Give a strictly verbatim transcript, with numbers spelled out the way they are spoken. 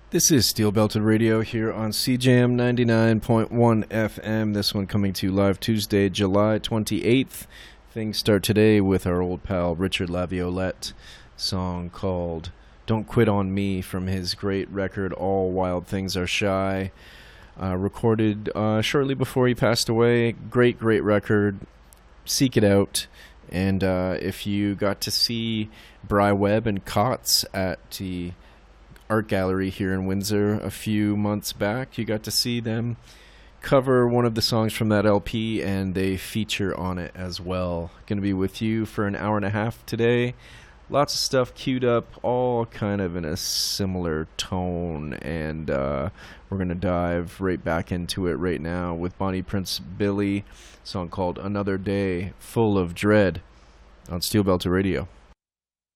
This is Steel Belted Radio here on C J M ninety-nine point one F M. This one coming to you live Tuesday, July twenty-eighth. Things start today with our old pal Richard Laviolette, song called Don't Quit on Me from his great record All Wild Things Are Shy. Uh, recorded uh, shortly before he passed away. Great, great record. Seek it out. And uh, if you got to see Bry Webb and Kotz at the art gallery here in Windsor a few months back, you got to see them cover one of the songs from that L P, and they feature on it as well. Going to be with you for an hour and a half today. Lots of stuff queued up, all kind of in a similar tone, and uh, we're going to dive right back into it right now with Bonnie Prince Billy, a song called Another Day Full of Dread on Steel Belted Radio.